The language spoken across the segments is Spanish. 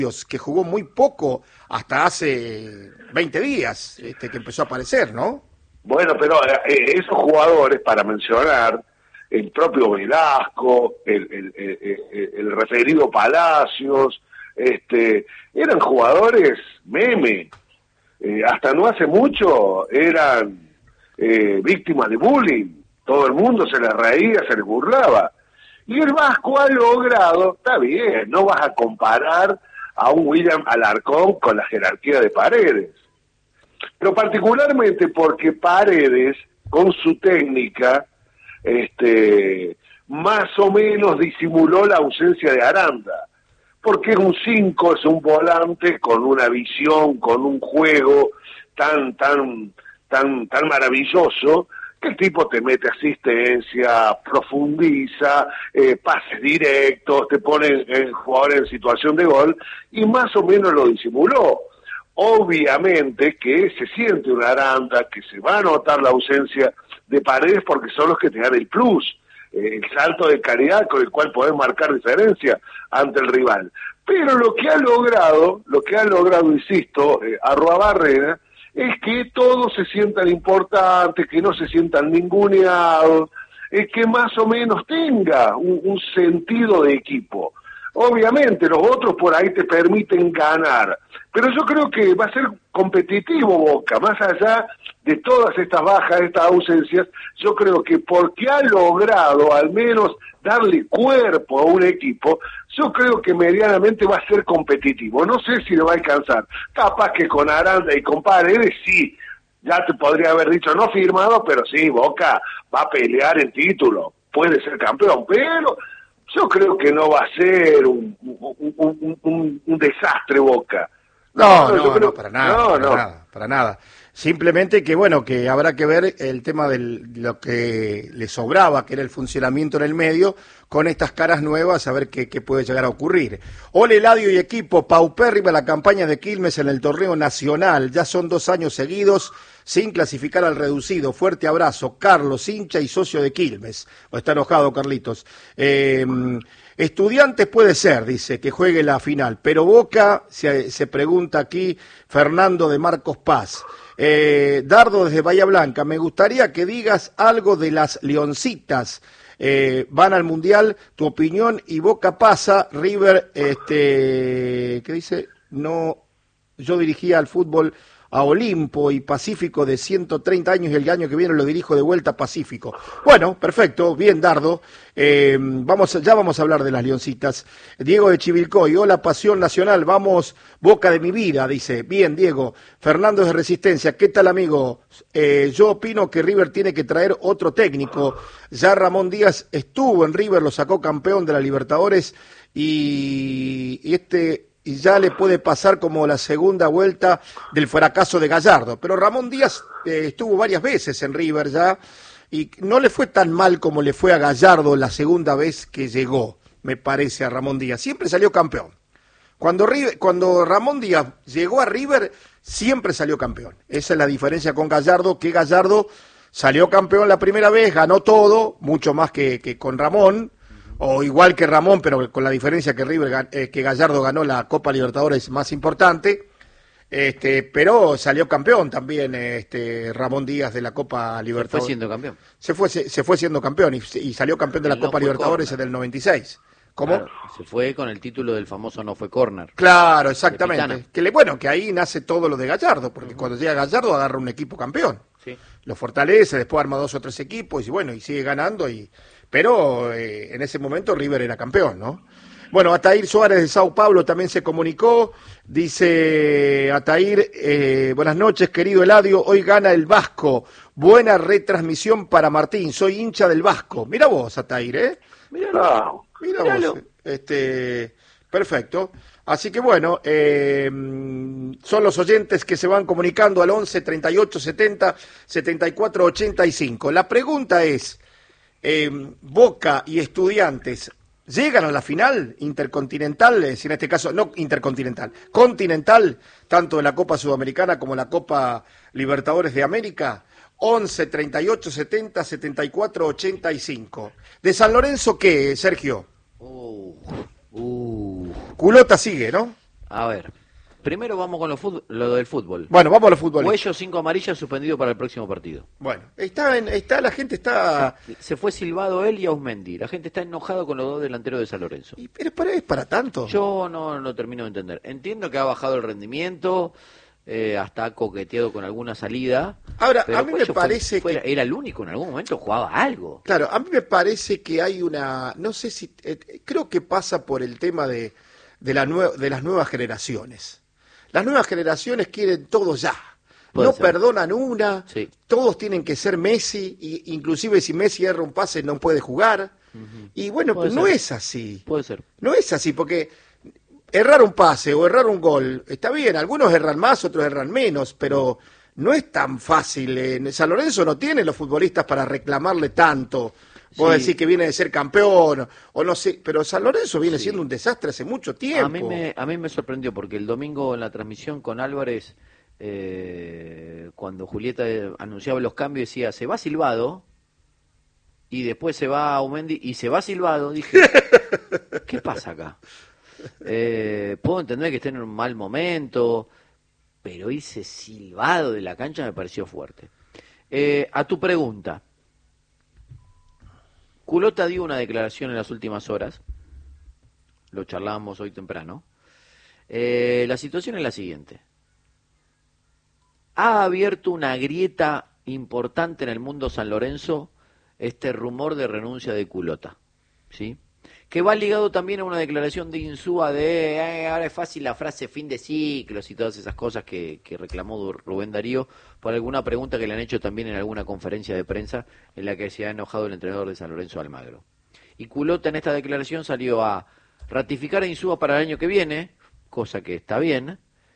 que jugó muy poco hasta hace 20 días, que empezó a aparecer, ¿no? Bueno, pero esos jugadores, para mencionar, el propio Velasco, el referido Palacios, eran jugadores meme. Hasta no hace mucho eran víctimas de bullying. Todo el mundo se les reía, se les burlaba. Y el Vasco ha logrado, está bien, no vas a comparar a un William Alarcón con la jerarquía de Paredes. Pero particularmente porque Paredes, con su técnica, más o menos disimuló la ausencia de Aranda. Porque es un 5, es un volante con una visión, con un juego tan maravilloso, que el tipo te mete asistencia, profundiza, pases directos, te pone el jugador en situación de gol, y más o menos lo disimuló. Obviamente que se siente una Aranda, que se va a notar la ausencia de Paredes porque son los que te dan el plus, el salto de calidad con el cual podés marcar diferencia ante el rival. Pero lo que ha logrado, insisto, Arruabarrena, es que todos se sientan importantes, que no se sientan ninguneados, que más o menos tenga un sentido de equipo. Obviamente los otros por ahí te permiten ganar, pero yo creo que va a ser competitivo Boca, más allá de todas estas bajas, estas ausencias, yo creo que porque ha logrado al menos darle cuerpo a un equipo, yo creo que medianamente va a ser competitivo. No sé si le va a alcanzar, capaz que con Aranda y con Paredes sí, ya te podría haber dicho no firmado, pero sí, Boca va a pelear el título, puede ser campeón, pero yo creo que no va a ser un desastre Boca. No, para nada, para nada. Simplemente que, bueno, que habrá que ver el tema de lo que le sobraba, que era el funcionamiento en el medio, con estas caras nuevas, a ver qué puede llegar a ocurrir. Ole, Eladio y equipo, paupérrima la campaña de Quilmes en el torneo nacional. Ya son 2 años seguidos sin clasificar al reducido. Fuerte abrazo, Carlos, hincha y socio de Quilmes. O está enojado, Carlitos. Estudiantes puede ser, dice, que juegue la final, pero Boca, se pregunta aquí Fernando de Marcos Paz. Dardo desde Bahía Blanca, me gustaría que digas algo de las Leoncitas. Van al Mundial, tu opinión, y Boca pasa, River, ¿qué dice? No, yo dirigía al fútbol a Olimpo y Pacífico de 130 años y el año que viene lo dirijo de vuelta a Pacífico. Bueno, perfecto, bien Dardo, ya vamos a hablar de las Leoncitas. Diego de Chivilcoy, hola Pasión Nacional, vamos Boca de mi vida, dice, bien Diego. Fernando de Resistencia, ¿qué tal amigo? Yo opino que River tiene que traer otro técnico, ya Ramón Díaz estuvo en River, lo sacó campeón de la Libertadores y ya le puede pasar como la segunda vuelta del fracaso de Gallardo. Pero Ramón Díaz estuvo varias veces en River ya y no le fue tan mal como le fue a Gallardo la segunda vez que llegó, me parece, a Ramón Díaz. Siempre salió campeón. Cuando Ramón Díaz llegó a River, siempre salió campeón. Esa es la diferencia con Gallardo, que Gallardo salió campeón la primera vez, ganó todo, mucho más que con Ramón, o igual que Ramón, pero con la diferencia que Gallardo ganó la Copa Libertadores más importante, pero salió campeón también Ramón Díaz de la Copa Libertadores. Se fue siendo campeón. Se fue siendo campeón y salió campeón de la Copa Libertadores en el 96. ¿Cómo? Claro, se fue con el título del famoso no fue córner. Claro, exactamente. Que ahí nace todo lo de Gallardo, porque cuando llega Gallardo agarra un equipo campeón. Sí. Lo fortalece, después arma 2 o 3 equipos y sigue ganando pero en ese momento River era campeón, ¿no? Bueno, Atair Suárez de Sao Paulo también se comunicó, dice Atair, buenas noches querido Eladio, hoy gana el Vasco, buena retransmisión para Martín, soy hincha del Vasco. Mira vos, Atair, Míralo. Mira vos, perfecto. Así que bueno, son los oyentes que se van comunicando al 11 38 70 74 85. La pregunta es, Boca y Estudiantes llegan a la final intercontinental, en este caso no intercontinental, continental, tanto de la Copa Sudamericana como la Copa Libertadores de América. 11 38 70 74 85. ¿De San Lorenzo qué, Sergio? Culota sigue, ¿no? A ver, primero vamos con lo del fútbol. Bueno, vamos a los futbolistas. Cuello 5 amarillas suspendido para el próximo partido. Bueno, la gente está... Se fue silbado él y Ausmendi. La gente está enojada con los dos delanteros de San Lorenzo. Pero es para tanto. Yo no lo termino de entender. Entiendo que ha bajado el rendimiento, hasta ha coqueteado con alguna salida. Ahora, pero a mí me parece que... Era el único, en algún momento jugaba algo. Claro, a mí me parece que hay una... No sé si... creo que pasa por el tema de las nuevas generaciones. Las nuevas generaciones quieren todo ya. No perdonan una. Sí. Todos tienen que ser Messi. Y inclusive si Messi erra un pase no puede jugar. Y bueno, pues no es así. Puede ser. No es así, porque errar un pase o errar un gol está bien. Algunos erran más, otros erran menos, pero no es tan fácil. En San Lorenzo no tiene los futbolistas para reclamarle tanto. Vos decís que viene de ser campeón, o no sé, pero San Lorenzo viene siendo un desastre hace mucho tiempo. A mí me sorprendió, porque el domingo en la transmisión con Álvarez, cuando Julieta anunciaba los cambios, decía, se va Silvado, y después se va Aumendi, y se va Silvado. Dije, ¿qué pasa acá? Puedo entender que esté en un mal momento, pero irse Silvado de la cancha me pareció fuerte. A tu pregunta. Culota dio una declaración en las últimas horas, lo charlábamos hoy temprano. La situación es la siguiente. Ha abierto una grieta importante en el mundo San Lorenzo este rumor de renuncia de Culota, ¿sí? Que va ligado también a una declaración de Insúa de ahora es fácil la frase fin de ciclos y todas esas cosas que reclamó Rubén Darío por alguna pregunta que le han hecho también en alguna conferencia de prensa en la que se ha enojado el entrenador de San Lorenzo, Almagro. Y Culota en esta declaración salió a ratificar a Insúa para el año que viene, cosa que está bien,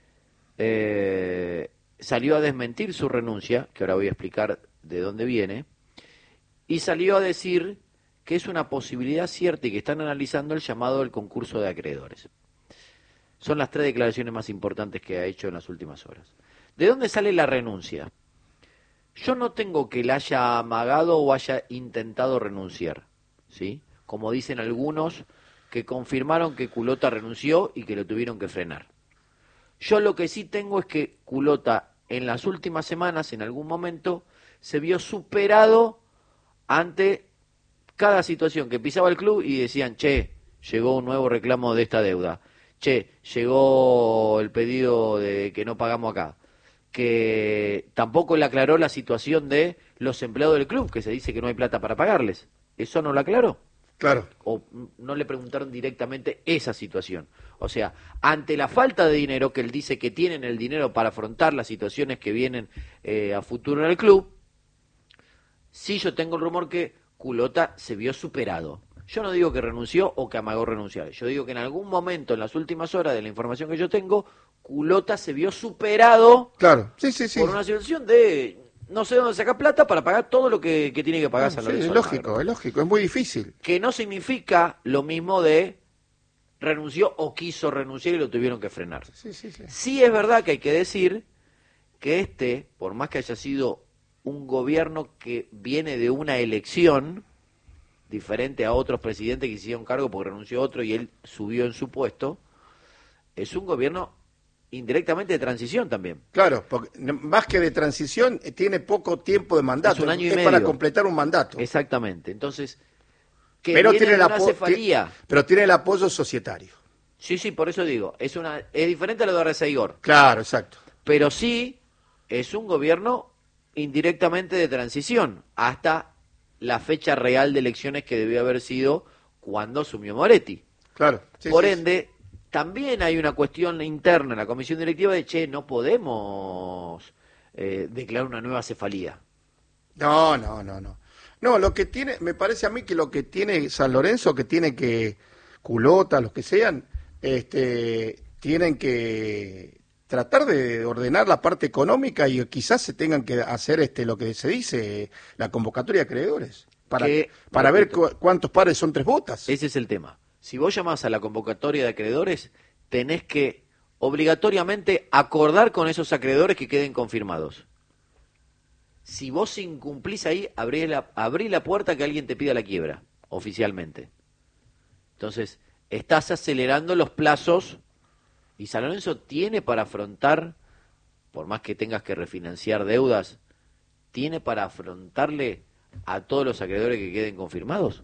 salió a desmentir su renuncia, que ahora voy a explicar de dónde viene, y salió a decir que es una posibilidad cierta y que están analizando el llamado del concurso de acreedores. Son las 3 declaraciones más importantes que ha hecho en las últimas horas. ¿De dónde sale la renuncia? Yo no tengo que la haya amagado o haya intentado renunciar, ¿sí? Como dicen algunos que confirmaron que Culota renunció y que lo tuvieron que frenar. Yo lo que sí tengo es que Culota en las últimas semanas, en algún momento, se vio superado ante cada situación que pisaba el club y decían, che, llegó un nuevo reclamo de esta deuda, che, llegó el pedido de que no pagamos acá, que tampoco le aclaró la situación de los empleados del club, que se dice que no hay plata para pagarles. ¿Eso no lo aclaró? Claro. O no le preguntaron directamente esa situación. O sea, ante la falta de dinero, que él dice que tienen el dinero para afrontar las situaciones que vienen a futuro en el club, sí yo tengo el rumor que Culota se vio superado. Yo no digo que renunció o que amagó renunciar. Yo digo que en algún momento, en las últimas horas de la información que yo tengo, Culota se vio superado. Claro, sí. Por una situación de no sé dónde sacar plata para pagar todo lo que tiene que pagar San Lorenzo. Es lógico, es muy difícil. Que no significa lo mismo de renunció o quiso renunciar y lo tuvieron que frenar. Sí es verdad que hay que decir que por más que haya sido un gobierno que viene de una elección, diferente a otros presidentes que hicieron cargo porque renunció otro y él subió en su puesto, es un gobierno indirectamente de transición también. Claro, porque más que de transición, tiene poco tiempo de mandato. Es un año y medio. Para completar un mandato. Exactamente. Entonces, pero tiene pero tiene el apoyo societario. Sí, por eso digo, es diferente a lo de Arreceigor. Claro, exacto. Pero sí es un gobierno indirectamente de transición, hasta la fecha real de elecciones que debió haber sido cuando asumió Moretti. Claro. Por ende, también hay una cuestión interna en la comisión directiva de, no podemos declarar una nueva cefalía. No. No, lo que tiene, me parece a mí que lo que tiene San Lorenzo, que tiene que Culota, los que sean, tienen que tratar de ordenar la parte económica y quizás se tengan que hacer lo que se dice, la convocatoria de acreedores, para ver cuántos pares son 3 botas. Ese es el tema. Si vos llamás a la convocatoria de acreedores, tenés que obligatoriamente acordar con esos acreedores que queden confirmados. Si vos incumplís ahí, abrí la puerta a que alguien te pida la quiebra, oficialmente. Entonces, estás acelerando los plazos Y San Lorenzo tiene para afrontar, por más que tengas que refinanciar deudas, tiene para afrontarle a todos los acreedores que queden confirmados.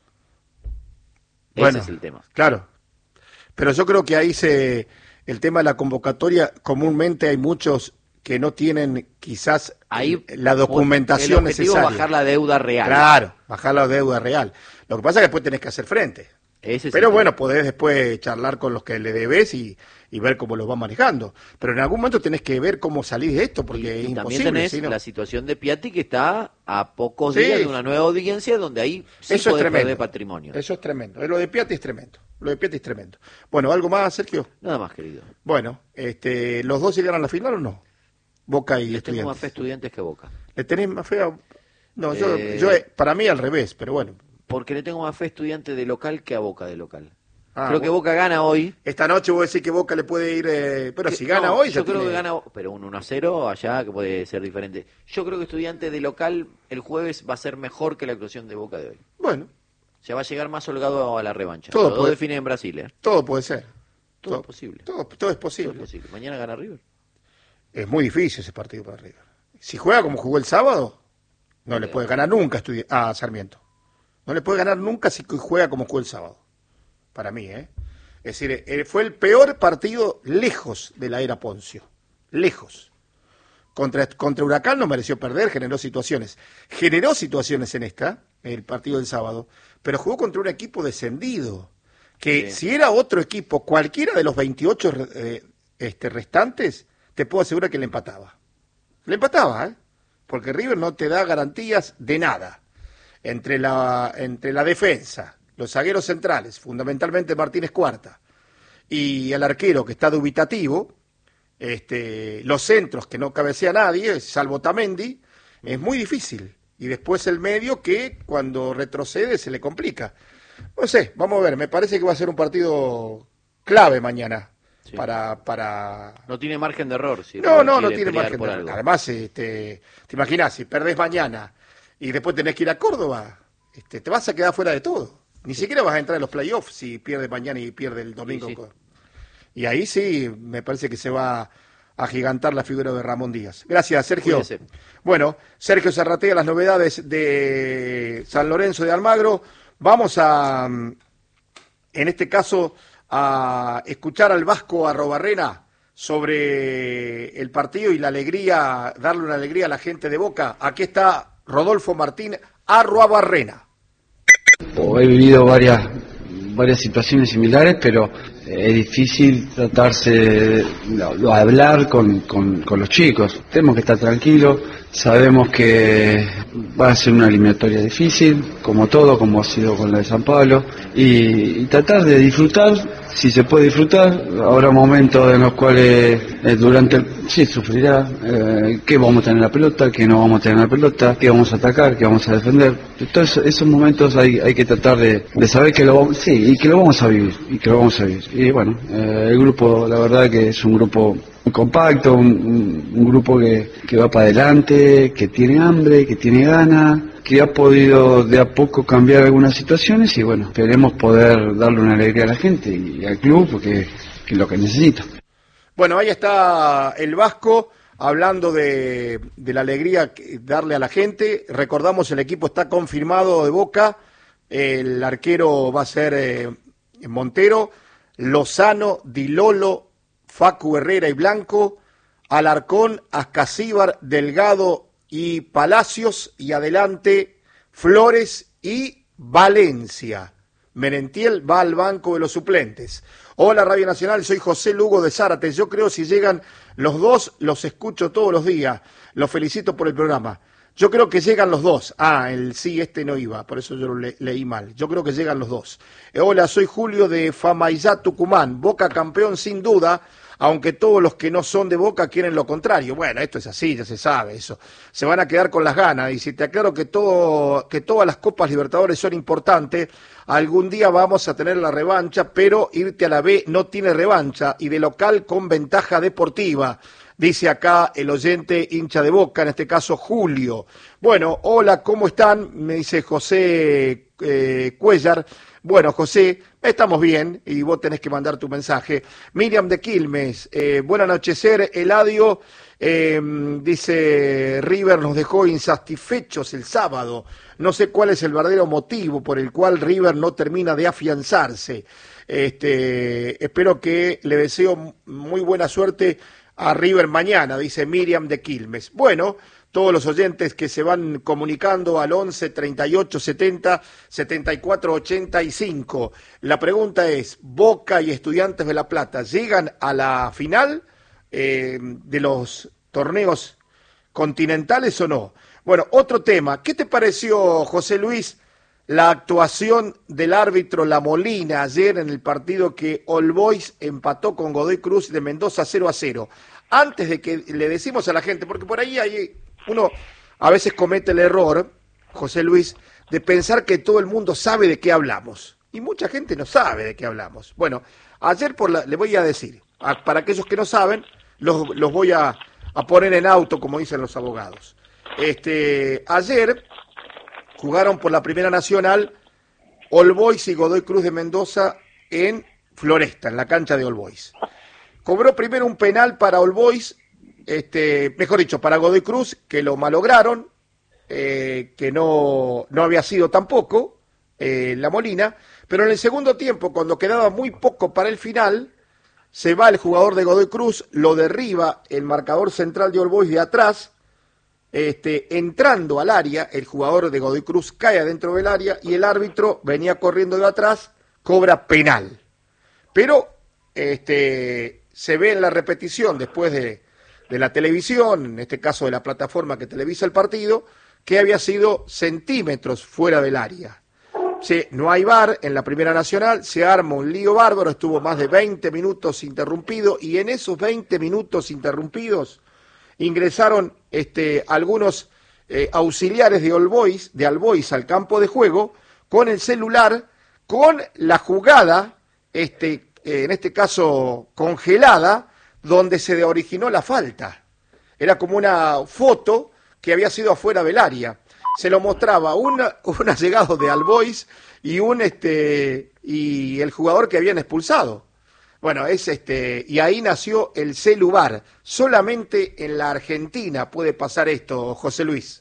Bueno, ese es el tema. Claro. Pero yo creo que ahí el tema de la convocatoria, comúnmente hay muchos que no tienen quizás Ahí la documentación el objetivo necesaria. es bajar la deuda real. Claro, bajar la deuda real. Lo que pasa es que después tenés que hacer frente. Ese es Pero el bueno, tema. podés después charlar con los que le debes y ver cómo los va manejando. Pero en algún momento tenés que ver cómo salís de esto, porque es Y también imposible. tenés ¿sí, no? la situación de Piatti, que está a pocos Sí. días de una nueva audiencia donde ahí sí Eso es podés tremendo. perder patrimonio. Eso es tremendo. Lo de Piatti es tremendo. Lo de Piatti es tremendo. Bueno, ¿algo más, Sergio? Nada más, querido. Bueno, ¿los dos llegaron a la final o no? Boca y Le tengo más Estudiantes. fe a Estudiantes que Boca. ¿Le tenés más fe a...? No, Eh, yo para mí al revés, pero bueno. Porque le tengo más fe a Estudiantes de local que a Boca de local. Ah, Creo que Boca gana hoy. Esta noche vos decís que Boca le puede ir... pero si gana No, hoy... yo ya creo tiene- que gana, pero un 1-0 allá, que puede ser diferente. Yo creo que Estudiantes de local el jueves va a ser mejor que la actuación de Boca de hoy. Bueno, Se va a llegar más holgado a la revancha. Todo Los dos puede- definen en Brasil, ¿eh? todo puede ser. Todo es posible. Todo es Todo posible. es posible. Mañana gana River. Es muy difícil ese partido para River. Si juega como jugó el sábado, no le puede ganar nunca a Sarmiento. No le puede ganar nunca si juega como jugó el sábado. Para mí, ¿eh? Es decir, fue el peor partido lejos de la era Poncio. Lejos. Contra Huracán no mereció perder, generó situaciones. Generó situaciones en el partido del sábado, pero jugó contra un equipo descendido. Que Sí. si era otro equipo, cualquiera de los 28 restantes, te puedo asegurar que le empataba. Le empataba, ¿eh? Porque River no te da garantías de nada. Entre la defensa, los zagueros centrales, fundamentalmente Martínez Cuarta, y el arquero que está dubitativo, los centros que no cabecea nadie, salvo Tamendi, es muy difícil. Y después el medio que cuando retrocede se le complica. No sé, vamos a ver, me parece que va a ser un partido clave mañana. Sí. Para... No tiene margen de error. Si No, River no quiere tiene pelear margen por de algo. Además, te imaginas, si perdés mañana y después tenés que ir a Córdoba, te vas a quedar fuera de todo. Ni siquiera vas a entrar en los playoffs si pierdes mañana y pierdes el domingo. Sí. Y ahí sí, me parece que se va a agigantar la figura de Ramón Díaz. Gracias, Sergio. Cuídese. Bueno, Sergio Zarratea, las novedades de San Lorenzo de Almagro. Vamos a, en este caso, a escuchar al Vasco Arrobarrena sobre el partido y la alegría, darle una alegría a la gente de Boca. Aquí está Rodolfo Martín Arrobarrena. He vivido varias situaciones similares, pero es difícil hablar con los chicos. Tenemos que estar tranquilos, sabemos que va a ser una eliminatoria difícil, como todo, como ha sido con la de San Pablo, y tratar de disfrutar, si se puede disfrutar. Habrá momentos en los cuales sí sufrirá, qué vamos a tener la pelota, qué no vamos a tener la pelota, qué vamos a atacar, qué vamos a defender. Entonces esos momentos hay que tratar de saber que lo vamos a vivir, y bueno, el grupo, la verdad que es un grupo muy compacto, un grupo que va para adelante, que tiene hambre, que tiene ganas, que ha podido de a poco cambiar algunas situaciones, y bueno, esperemos poder darle una alegría a la gente y al club, porque es lo que necesita. Bueno, ahí está el Vasco hablando de la alegría que darle a la gente. Recordamos, el equipo está confirmado de Boca. El arquero va a ser Montero, Lozano, Di Lolo, Facu Herrera y Blanco, Alarcón, Ascasíbar, Delgado y Palacios, y adelante Flores y Valencia. Merentiel va al banco de los suplentes. Hola Radio Nacional, soy José Lugo de Zárate. Yo creo si llegan los dos, los escucho todos los días. Los felicito por el programa. Yo creo que llegan los dos. No iba, por eso yo lo leí mal. Yo creo que llegan los dos. Hola, soy Julio de Famaillá, Tucumán. Boca campeón sin duda, aunque todos los que no son de Boca quieren lo contrario. Bueno, esto es así, ya se sabe eso. Se van a quedar con las ganas. Y si te aclaro que todas las Copas Libertadores son importantes, algún día vamos a tener la revancha, pero irte a la B no tiene revancha, y de local con ventaja deportiva. Dice acá el oyente hincha de Boca, en este caso Julio. Bueno, hola, ¿cómo están? Me dice José Cuellar. Bueno, José, estamos bien y vos tenés que mandar tu mensaje. Miriam de Quilmes, buen anochecer, Eladio. Dice River nos dejó insatisfechos el sábado. No sé cuál es el verdadero motivo por el cual River no termina de afianzarse. Espero que le deseo muy buena suerte a River mañana, dice Miriam de Quilmes. Bueno, todos los oyentes que se van comunicando al 11 38 70 74 85. La pregunta es, ¿Boca y Estudiantes de La Plata llegan a la final de los torneos continentales o no? Bueno, otro tema. ¿Qué te pareció, José Luis, la actuación del árbitro La Molina ayer en el partido que All Boys empató con Godoy Cruz de Mendoza 0-0? Antes de que le decimos a la gente, porque por ahí uno a veces comete el error, José Luis, de pensar que todo el mundo sabe de qué hablamos. Y mucha gente no sabe de qué hablamos. Bueno, ayer le voy a decir, para aquellos que no saben, los voy a poner en auto, como dicen los abogados. Ayer jugaron por la Primera Nacional All Boys y Godoy Cruz de Mendoza en Floresta, en la cancha de All Boys. Cobró primero un penal para All Boys, mejor dicho, para Godoy Cruz, que lo malograron, que no había sido tampoco La Molina, pero en el segundo tiempo, cuando quedaba muy poco para el final, se va el jugador de Godoy Cruz, lo derriba el marcador central de All Boys de atrás, entrando al área, el jugador de Godoy Cruz cae adentro del área y el árbitro venía corriendo de atrás, cobra penal. Pero se ve en la repetición después de la televisión, en este caso de la plataforma que televisa el partido, que había sido centímetros fuera del área. No hay VAR en la Primera Nacional, se arma un lío bárbaro, estuvo más de 20 minutos interrumpido y en esos 20 minutos interrumpidos ingresaron algunos auxiliares de All Boys al campo de juego con el celular, con la jugada, en este caso congelada, donde se originó la falta. Era como una foto que había sido afuera del área. Se lo mostraba un allegado de All Boys y y el jugador que habían expulsado. Bueno, y ahí nació el celular. Solamente en la Argentina puede pasar esto, José Luis.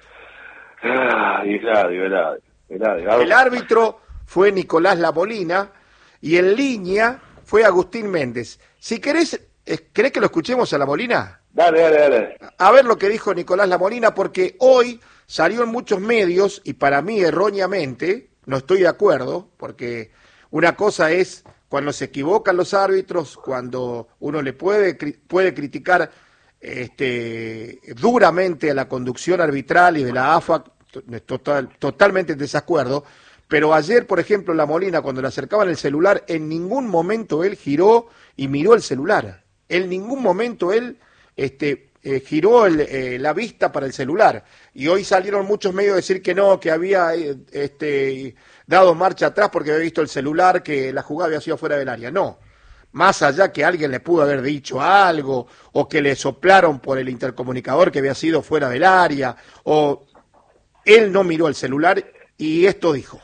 El árbitro fue Nicolás La Molina y en línea fue Agustín Méndez. Si ¿querés que lo escuchemos a La Molina? Dale. A ver lo que dijo Nicolás La Molina, porque hoy salió en muchos medios, y para mí erróneamente, no estoy de acuerdo, porque una cosa es cuando se equivocan los árbitros, cuando uno le puede criticar duramente a la conducción arbitral y de la AFA, totalmente en desacuerdo, pero ayer, por ejemplo, La Molina, cuando le acercaban el celular, en ningún momento él giró y miró el celular. En ningún momento él giró la vista para el celular. Y hoy salieron muchos medios a decir que no, que había dado marcha atrás porque había visto el celular, que la jugada había sido fuera del área. No. Más allá que alguien le pudo haber dicho algo, o que le soplaron por el intercomunicador que había sido fuera del área, o él no miró el celular y esto dijo.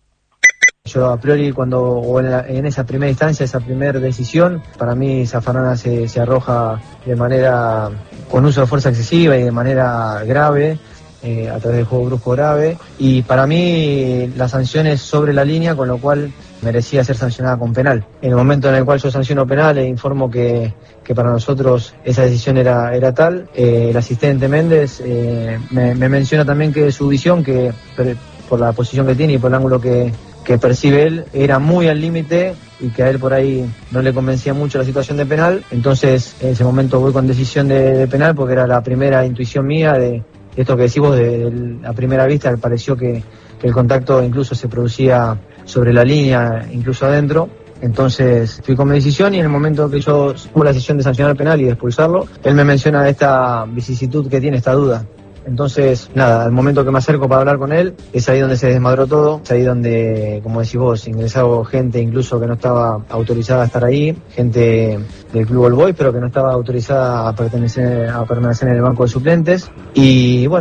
Yo a priori en esa primera instancia, esa primera decisión, para mí Zaffarana se arroja de manera con uso de fuerza excesiva y de manera grave, a través del juego brusco grave, y para mí la sanción es sobre la línea, con lo cual merecía ser sancionada con penal. En el momento en el cual yo sanciono penal, informo que para nosotros esa decisión era tal. El asistente Méndez me menciona también que su visión, que por la posición que tiene y por el ángulo que percibe él, era muy al límite y que a él por ahí no le convencía mucho la situación de penal. Entonces en ese momento voy con decisión de penal, porque era la primera intuición mía de esto que decís vos, de la primera vista. Me pareció que el contacto incluso se producía sobre la línea, incluso adentro. Entonces fui con mi decisión, y en el momento que yo tuve la decisión de sancionar el penal y de expulsarlo, él me menciona esta vicisitud que tiene, esta duda. Entonces, nada, al momento que me acerco para hablar con él, es ahí donde se desmadró todo, es ahí donde, como decís vos, ingresaba gente incluso que no estaba autorizada a estar ahí, gente del Club All Boys, pero que no estaba autorizada a permanecer en el banco de suplentes. Y bueno,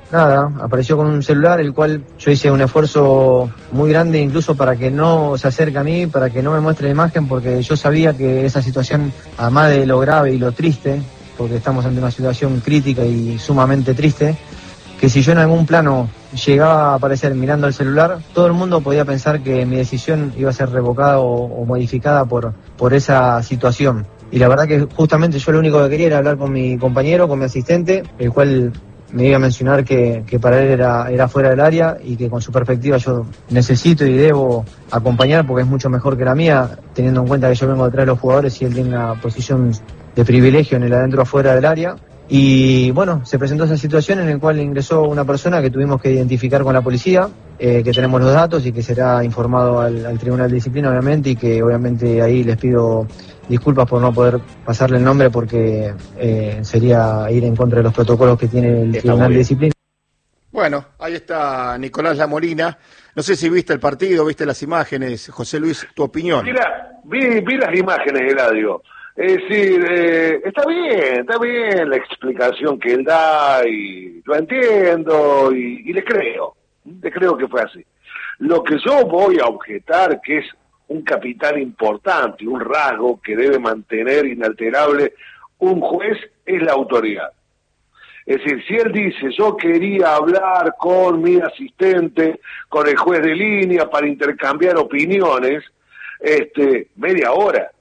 nada, apareció con un celular, el cual yo hice un esfuerzo muy grande incluso para que no se acerque a mí, para que no me muestre la imagen, porque yo sabía que esa situación, además de lo grave y lo triste, porque estamos ante una situación crítica y sumamente triste, que si yo en algún plano llegaba a aparecer mirando el celular, todo el mundo podía pensar que mi decisión iba a ser revocada o modificada por esa situación. Y la verdad que justamente yo lo único que quería era hablar con mi compañero, con mi asistente, el cual me iba a mencionar que para él era fuera del área y que con su perspectiva yo necesito y debo acompañar porque es mucho mejor que la mía, teniendo en cuenta que yo vengo detrás de los jugadores y él tiene una posición de privilegio en el adentro afuera del área. Y bueno, se presentó esa situación en la cual ingresó una persona que tuvimos que identificar con la policía, que tenemos los datos y que será informado al Tribunal de Disciplina, obviamente, y que obviamente ahí les pido disculpas por no poder pasarle el nombre porque sería ir en contra de los protocolos que tiene el Tribunal de Disciplina. Bueno, ahí está Nicolás Lamolina. No sé si viste el partido, viste las imágenes. José Luis, tu opinión. Mira, vi las imágenes, Eladio. Es decir, está bien la explicación que él da y lo entiendo y le creo que fue así. Lo que yo voy a objetar, que es un capital importante, un rasgo que debe mantener inalterable un juez, es la autoridad. Es decir, si él dice, yo quería hablar con mi asistente, con el juez de línea para intercambiar opiniones, media hora,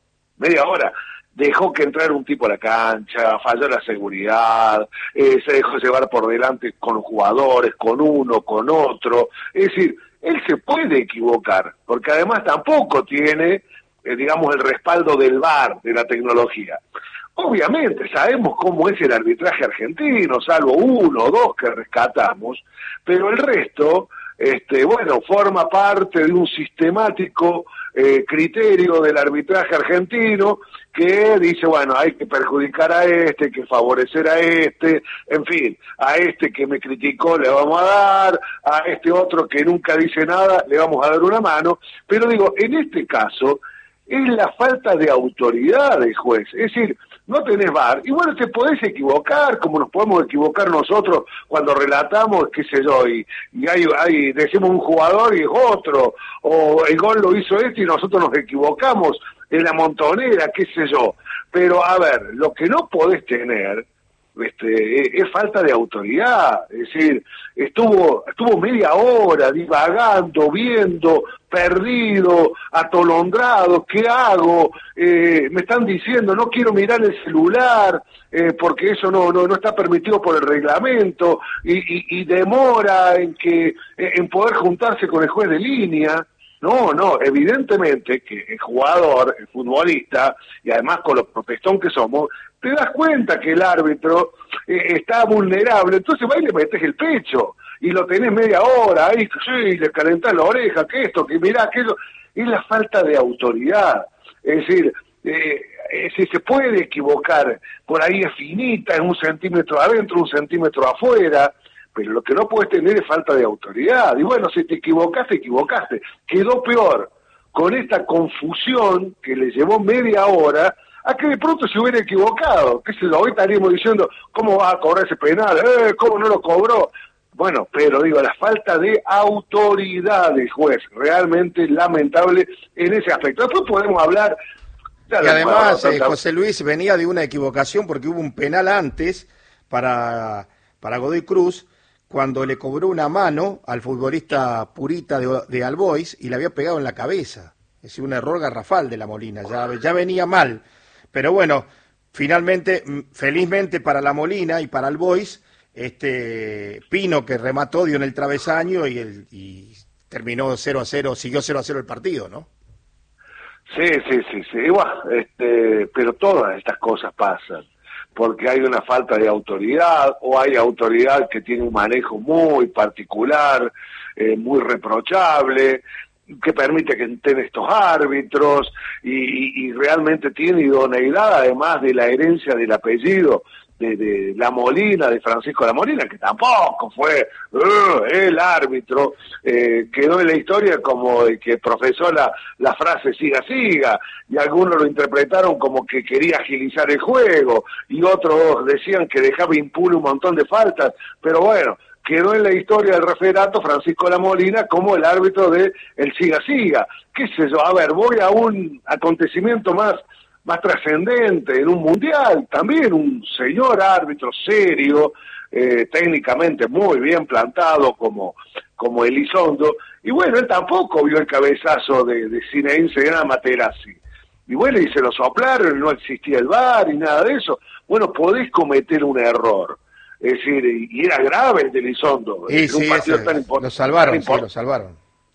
dejó que entrara un tipo a la cancha, falló la seguridad, se dejó llevar por delante con los jugadores, con uno, con otro, es decir, él se puede equivocar, porque además tampoco tiene, digamos, el respaldo del VAR, de la tecnología. Obviamente sabemos cómo es el arbitraje argentino, salvo uno o dos que rescatamos, pero el resto, forma parte de un sistemático criterio del arbitraje argentino que dice, bueno, hay que perjudicar a este, hay que favorecer a este, en fin, a este que me criticó le vamos a dar, a este otro que nunca dice nada le vamos a dar una mano, pero digo, en este caso es la falta de autoridad del juez, es decir, no tenés VAR, y bueno, te podés equivocar, como nos podemos equivocar nosotros cuando relatamos, qué sé yo, y hay decimos un jugador y es otro, o el gol lo hizo este y nosotros nos equivocamos en la montonera, qué sé yo, pero a ver, lo que no podés tener es falta de autoridad, es decir, estuvo media hora divagando, viendo, perdido, atolondrado, ¿qué hago? Me están diciendo, no quiero mirar el celular, porque eso no está permitido por el reglamento, y demora en poder juntarse con el juez de línea. No, evidentemente que el jugador, el futbolista, y además con lo protestón que somos, te das cuenta que el árbitro está vulnerable, entonces va y le metes el pecho, y lo tenés media hora, ahí sí, le calentás la oreja, que esto, que mirá, aquello, es la falta de autoridad, es decir, si se puede equivocar, por ahí es finita, es 1 centímetro adentro, 1 centímetro afuera, pero lo que no puedes tener es falta de autoridad. Y bueno, si te equivocaste. Quedó peor con esta confusión que le llevó media hora a que de pronto se hubiera equivocado. ¿Qué sé yo? Hoy estaríamos diciendo, ¿cómo va a cobrar ese penal? ¿Cómo no lo cobró? Bueno, pero digo, la falta de autoridad del juez, realmente lamentable en ese aspecto. Después podemos hablar... Y además, José Luis venía de una equivocación porque hubo un penal antes para Godoy Cruz, cuando le cobró una mano al futbolista Purita de All Boys y le había pegado en la cabeza. Es decir, un error garrafal de la Molina, ya venía mal. Pero bueno, finalmente, felizmente para la Molina y para All Boys, Pino que remató dio en el travesaño y terminó 0-0, siguió 0-0 el partido, ¿no? Sí, igual, pero todas estas cosas pasan porque hay una falta de autoridad o hay autoridad que tiene un manejo muy particular, muy reprochable, que permite que estén estos árbitros y realmente tiene idoneidad, además de la herencia del apellido de La Molina, de Francisco La Molina, que tampoco fue el árbitro, quedó en la historia como el que profesó la frase siga, siga, y algunos lo interpretaron como que quería agilizar el juego, y otros decían que dejaba impune un montón de faltas, pero bueno, quedó en la historia del referato Francisco La Molina como el árbitro de el siga, siga, qué sé yo, a ver, voy a un acontecimiento más trascendente, en un mundial, también un señor árbitro serio, técnicamente muy bien plantado como Elizondo, y bueno, él tampoco vio el cabezazo de Zinedine Zidane Materazzi, y bueno, y se lo soplaron, no existía el VAR y nada de eso. Bueno, podés cometer un error, es decir, y era grave el de Elizondo, y en un partido tan importante. Lo salvaron, sí, lo salvaron.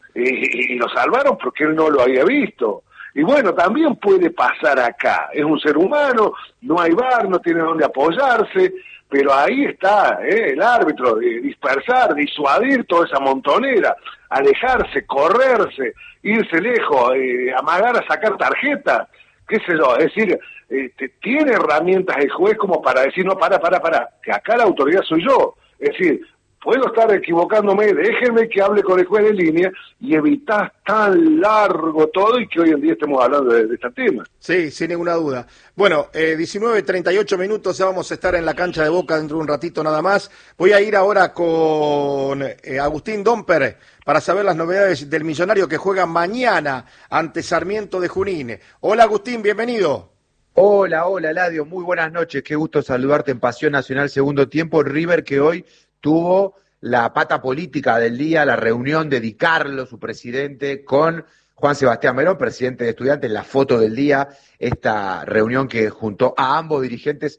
Y lo salvaron porque él no lo había visto. Y bueno, también puede pasar acá. Es un ser humano, no hay VAR, no tiene dónde apoyarse, pero ahí está el árbitro, dispersar, disuadir toda esa montonera, alejarse, correrse, irse lejos, amagar a sacar tarjetas, qué sé yo, es decir, tiene herramientas el juez como para decir, no, para, que acá la autoridad soy yo. Es decir, puedo estar equivocándome, déjenme que hable con el juez de línea y evitar tan largo todo y que hoy en día estemos hablando de este tema. Sí, sin ninguna duda. Bueno, 19:38 minutos, ya vamos a estar en la cancha de Boca dentro de un ratito nada más. Voy a ir ahora con Agustín Domper para saber las novedades del Millonario que juega mañana ante Sarmiento de Junín. Hola Agustín, bienvenido. Hola, Ladio, muy buenas noches, qué gusto saludarte en Pasión Nacional Segundo Tiempo. River que hoy tuvo la pata política del día, la reunión de Di Carlo, su presidente, con Juan Sebastián Verón, presidente de Estudiantes, la foto del día, esta reunión que juntó a ambos dirigentes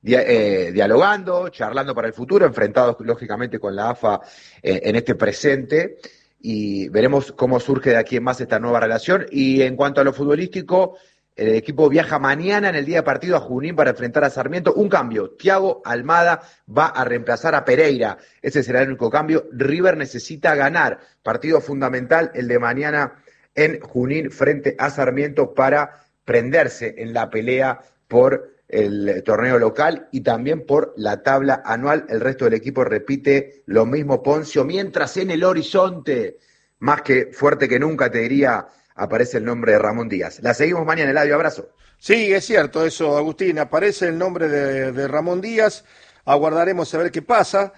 dialogando, charlando para el futuro, enfrentados lógicamente con la AFA en este presente, y veremos cómo surge de aquí en más esta nueva relación. Y en cuanto a lo futbolístico, el equipo viaja mañana en el día de partido a Junín para enfrentar a Sarmiento. Un cambio, Thiago Almada va a reemplazar a Pereira. Ese será el único cambio. River necesita ganar. Partido fundamental el de mañana en Junín frente a Sarmiento para prenderse en la pelea por el torneo local y también por la tabla anual. El resto del equipo repite lo mismo, Poncio, mientras en el horizonte, más que fuerte que nunca, te diría, aparece el nombre de Ramón Díaz. La seguimos mañana, Eladio, abrazo. Sí, es cierto eso, Agustín, aparece el nombre de Ramón Díaz, aguardaremos a ver qué pasa,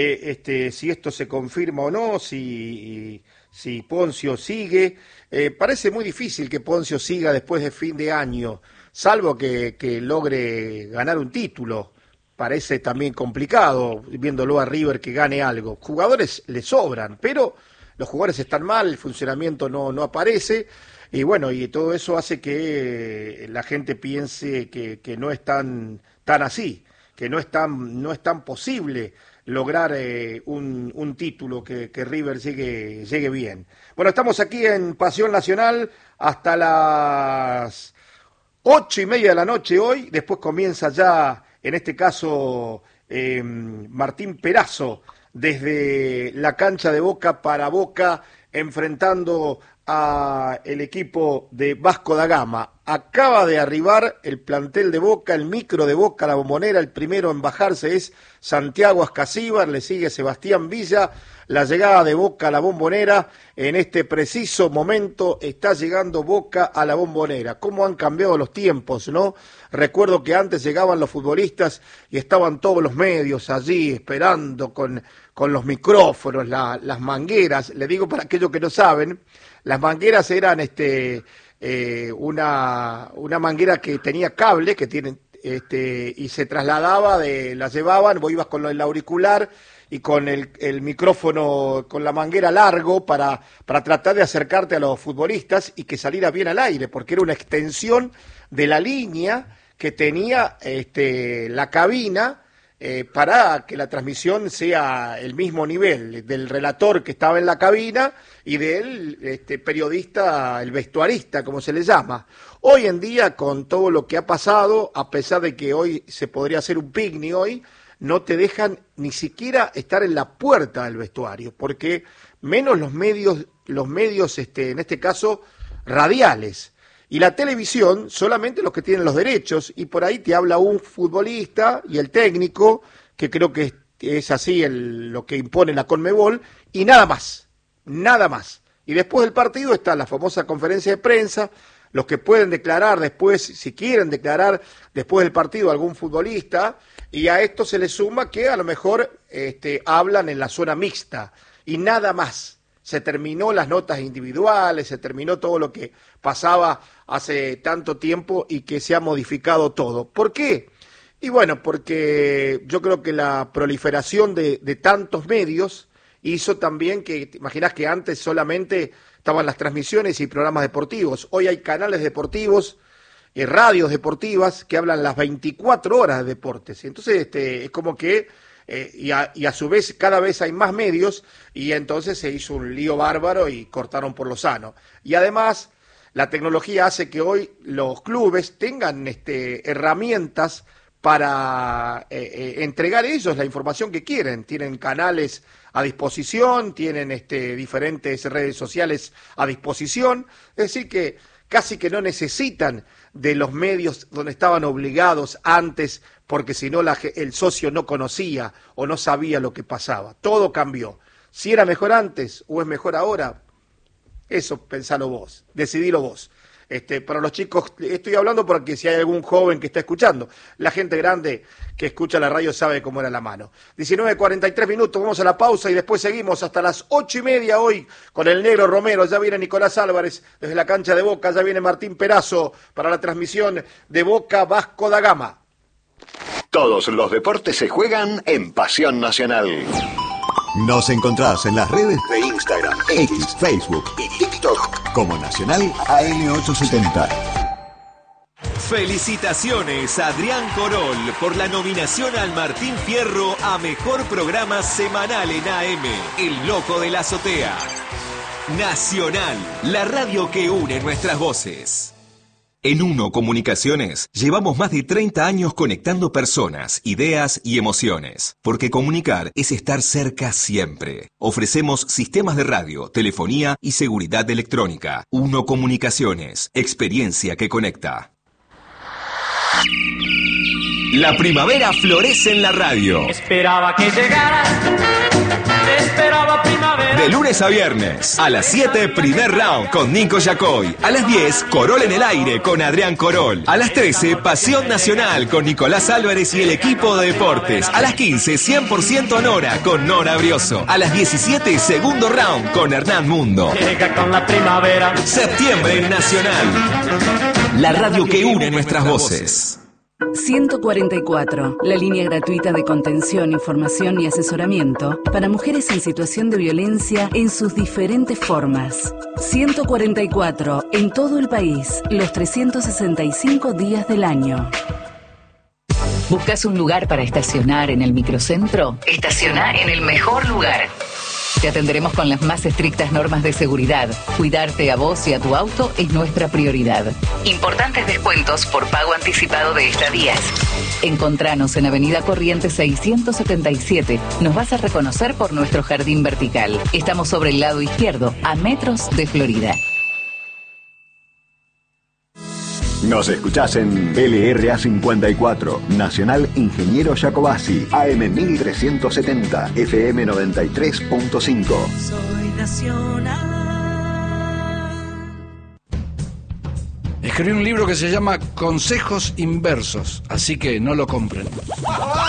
si esto se confirma o no, si Poncio sigue. Parece muy difícil que Poncio siga después de fin de año, salvo que logre ganar un título. Parece también complicado, viéndolo a River que gane algo. Jugadores le sobran, pero los jugadores están mal, el funcionamiento no aparece, y bueno, y todo eso hace que la gente piense que no es tan así, que no es tan posible lograr un título, que River llegue bien. Bueno, estamos aquí en Pasión Nacional hasta las 8:30 de la noche hoy, después comienza ya, en este caso, Martín Perazo, desde la cancha de Boca para Boca, enfrentando a el equipo de Vasco da Gama. Acaba de arribar el plantel de Boca, el micro de Boca, la Bombonera. El primero en bajarse es Santiago Ascasíbar, le sigue Sebastián Villa. La llegada de Boca a la Bombonera, en este preciso momento está llegando Boca a la Bombonera. ¿Cómo han cambiado los tiempos, no? Recuerdo que antes llegaban los futbolistas y estaban todos los medios allí esperando con los micrófonos, las mangueras. Le digo para aquellos que no saben, las mangueras eran una manguera que tenía cable, que tienen y se trasladaba, la llevaban, vos ibas con el auricular y con el micrófono, con la manguera largo para tratar de acercarte a los futbolistas y que saliera bien al aire, porque era una extensión de la línea que tenía la cabina, para que la transmisión sea el mismo nivel del relator que estaba en la cabina y del periodista, el vestuarista, como se le llama. Hoy en día, con todo lo que ha pasado, a pesar de que hoy se podría hacer un picnic hoy, no te dejan ni siquiera estar en la puerta del vestuario, porque menos los medios, en este caso, radiales. Y la televisión, solamente los que tienen los derechos, y por ahí te habla un futbolista y el técnico, que creo que es así lo que impone la Conmebol, y nada más, nada más. Y después del partido está la famosa conferencia de prensa, los que pueden declarar después, si quieren declarar después del partido algún futbolista, y a esto se le suma que a lo mejor hablan en la zona mixta, y nada más. Se terminó las notas individuales, se terminó todo lo que pasaba hace tanto tiempo y que se ha modificado todo. ¿Por qué? Y bueno, porque yo creo que la proliferación de tantos medios hizo también que, te imaginás que antes solamente estaban las transmisiones y programas deportivos. Hoy hay canales deportivos, radios deportivas que hablan las 24 horas de deportes. Entonces es como que, y a su vez cada vez hay más medios, y entonces se hizo un lío bárbaro y cortaron por lo sano. Y además la tecnología hace que hoy los clubes tengan herramientas para entregar ellos la información que quieren. Tienen canales a disposición, tienen diferentes redes sociales a disposición, es decir que casi que no necesitan de los medios donde estaban obligados antes, porque si no el socio no conocía o no sabía lo que pasaba. Todo cambió. Si era mejor antes o es mejor ahora, eso pensalo vos, decidilo vos. Para los chicos, estoy hablando porque si hay algún joven que está escuchando, la gente grande que escucha la radio sabe cómo era la mano. 19:43 minutos, vamos a la pausa y después seguimos hasta las 8:30 hoy con el Negro Romero. Ya viene Nicolás Álvarez desde la cancha de Boca, ya viene Martín Perazo para la transmisión de Boca Vasco da Gama. Todos los deportes se juegan en Pasión Nacional. Nos encontrás en las redes de Instagram, X, Facebook y TikTok como Nacional AM870. Felicitaciones a Adrián Corol por la nominación al Martín Fierro a Mejor Programa Semanal en AM, El Loco de la Azotea. Nacional, la radio que une nuestras voces. En Uno Comunicaciones llevamos más de 30 años conectando personas, ideas y emociones, porque comunicar es estar cerca siempre. Ofrecemos sistemas de radio, telefonía y seguridad electrónica. Uno Comunicaciones, experiencia que conecta. La primavera florece en la radio. Esperaba que llegaras, esperaba primavera. De lunes a viernes, a las 7, primer round con Nico Yacoy. A las 10, Corol en el aire con Adrián Corol. A las 13, Pasión Nacional con Nicolás Álvarez y el equipo de deportes. A las 15, 100% Nora con Nora Brioso. A las 17, segundo round con Hernán Mundo. Llega con la primavera. Septiembre en Nacional. La radio que une nuestras voces. 144, la línea gratuita de contención, información y asesoramiento para mujeres en situación de violencia en sus diferentes formas. 144, en todo el país, los 365 días del año. ¿Buscas un lugar para estacionar en el microcentro? Estaciona en el mejor lugar. Te atenderemos con las más estrictas normas de seguridad. Cuidarte a vos y a tu auto es nuestra prioridad. Importantes descuentos por pago anticipado de estadías. Encontranos en Avenida Corrientes 677. Nos vas a reconocer por nuestro jardín vertical. Estamos sobre el lado izquierdo, a metros de Florida. Nos escuchás en LRA 54, Nacional Ingeniero Jacobasi, AM 1370, FM 93.5. Soy nacional. Escribí un libro que se llama Consejos Inversos, así que no lo compren.